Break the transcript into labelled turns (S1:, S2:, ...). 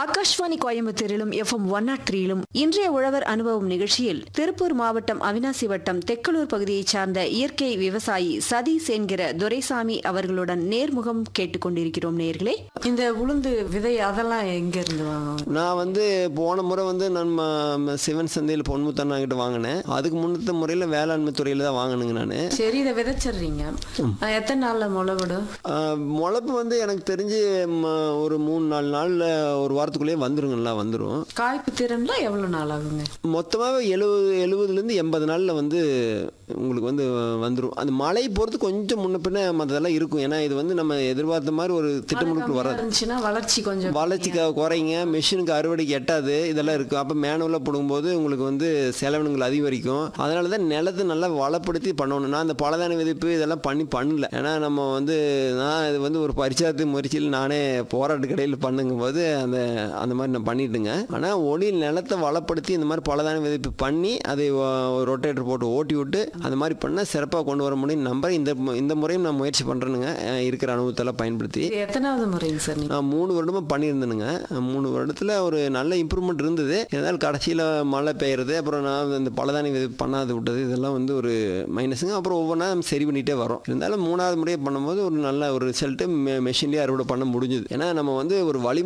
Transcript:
S1: Akashvani கோயம்புத்தூரிலும் FM 103லும் இன்றைய உழவர் அனுபவம் நிகழ்ச்சியில் திருப்பூர் மாவட்டம் அவினாசி வட்டம் தெக்கலூர் பகுதியைச் சார்ந்த இயற்கை விவசாயி சதீஷ் என்கிற துரைசாமி அவர்களுடன் நேர்முகம் கேட்டுக்கொண்டிருக்கிறோம். நேர்களே, இந்த உளுந்து விதை அதெல்லாம் எங்க இருந்து வாங்குவோம்?
S2: நான் போன முறை நம்ம சிவன் சந்தையில் பொன்முத்தண்ணா கிட்ட வாங்கினேன். அதுக்கு முன்னத்த முறையில் வேளாண்மை துறையில் தான் வாங்கினுங்க நான்.
S1: சரி, இதை விதைச்சிடுறீங்க. எத்தனை நாள்ல முளைவிடும்?
S2: முளைப்பு எனக்கு தெரிஞ்சு ஒரு 3-4 நாள்ல ஒரு வாரத்துக்குள்ளேயே வந்துருங்களா வந்துடும்.
S1: காய்ப்பு திறன்ல எவ்வளவு நாள் ஆகுங்க?
S2: மொத்தமாக 70லேருந்து 80 நாளில் உங்களுக்கு வந்துடும். அந்த மழை பொறுத்து கொஞ்சம் முன்ன பின்ன மற்றதெல்லாம் இருக்கும். ஏன்னா இது நம்ம எதிர்பார்த்த மாதிரி ஒரு திட்டமுழுக்கு வராது. வளர்ச்சி குறைங்க, மிஷினுக்கு அறுவடைக்கு எட்டாது, இதெல்லாம் இருக்கும். அப்போ மேனுவலாக போடும்போது உங்களுக்கு செலவினங்கள் அதிகரிக்கும். அதனால தான் நிலத்தை நல்லா வளப்படுத்தி பண்ணணும். நான் அந்த பலதான விதைப்பு இதெல்லாம் பண்ணல. ஏன்னா நம்ம நான் இது ஒரு பரிச்சாத்து முயற்சியில் நானே போராட்ட கடையில் பண்ணுங்கும் போது அந்த மாதிரி நான் பண்ணிட்டுங்க. ஆனால் நிலத்தை வளப்படுத்தி இந்த மாதிரி பலதான விதைப்பு பண்ணி அதை ரொட்டேட்டர் போட்டு ஓட்டி விட்டு அந்த மாதிரி பண்ணால் சிறப்பாக கொண்டு வர முடியும் நம்புறேன். இந்த முறையும் நான் முயற்சி பண்ணுறேனுங்க, இருக்கிற அனுபவத்தெல்லாம் பயன்படுத்தி.
S1: எத்தனாவது முறைங்க சார்?
S2: நான் 3 வருடமாக பண்ணியிருந்தேனுங்க. 3 வருடத்தில் ஒரு நல்ல இம்ப்ரூவ்மெண்ட் இருந்தது. இருந்தாலும் கடைசியில் மழை பெய்யுறது, அப்புறம் நான் இந்த பலதானி விதைப்பு பண்ணாது விட்டது, இதெல்லாம் ஒரு மைனஸுங்க. அப்புறம் ஒவ்வொன்றா சரி பண்ணிகிட்டே வரோம். இருந்தாலும் 3வது முறையை பண்ணும்போது ஒரு நல்ல ஒரு ரிசல்ட்டு மெஷின்லேயே அறுவடை பண்ண முடிஞ்சுது. ஏன்னா நம்ம ஒரு வழி